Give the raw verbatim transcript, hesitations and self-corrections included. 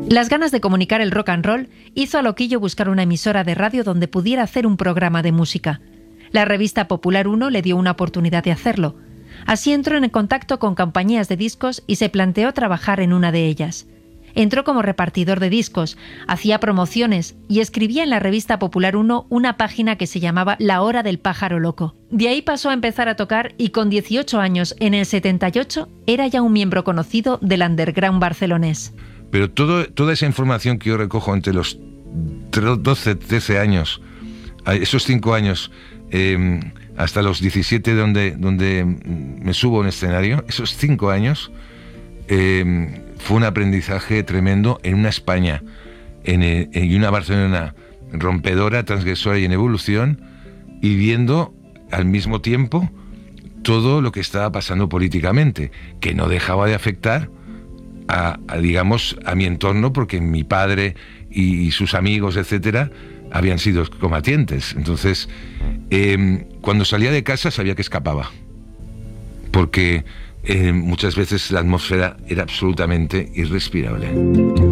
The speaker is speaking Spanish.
Las ganas de comunicar el rock and roll hizo a Loquillo buscar una emisora de radio donde pudiera hacer un programa de música. La revista Popular uno le dio una oportunidad de hacerlo. Así entró en contacto con compañías de discos y se planteó trabajar en una de ellas. Entró como repartidor de discos, hacía promociones y escribía en la revista Popular uno una página que se llamaba La Hora del Pájaro Loco. De ahí pasó a empezar a tocar y con dieciocho años, en el setenta y ocho, era ya un miembro conocido del underground barcelonés. Pero todo, toda esa información que yo recojo entre los doce, trece años, esos cinco años, eh, hasta los diecisiete donde, donde me subo a un escenario, esos cinco años, eh, fue un aprendizaje tremendo en una España en, en una Barcelona rompedora, transgresora y en evolución, y viendo al mismo tiempo todo lo que estaba pasando políticamente, que no dejaba de afectar a, a digamos, a mi entorno, porque mi padre y, y sus amigos, etcétera, habían sido combatientes. Entonces, eh, cuando salía de casa sabía que escapaba, porque Eh, muchas veces la atmósfera era absolutamente irrespirable.